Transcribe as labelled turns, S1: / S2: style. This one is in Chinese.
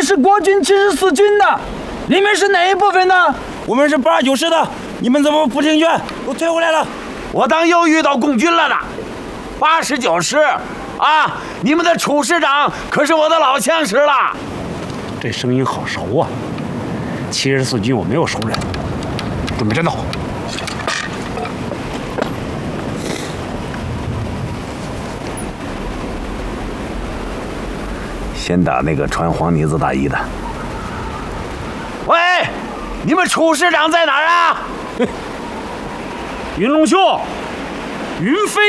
S1: 是国军74军的，你们是哪一部分的？
S2: 我们是829师的，你们怎么不听劝，都退回来了？
S3: 我当又遇到共军了呢。89师啊，你们的楚师长可是我的老相识了。
S4: 这声音好熟啊！74军我没有熟人，准备战斗。
S3: 先打那个穿黄呢子大衣的。喂，你们楚师长在哪儿啊？
S4: 云龙兄，云飞。